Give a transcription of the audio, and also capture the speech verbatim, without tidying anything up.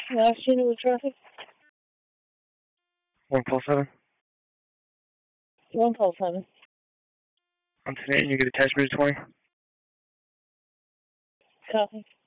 Last unit with traffic? One call seven. One call seven. On ten eight, you get attached to twenty. Copy.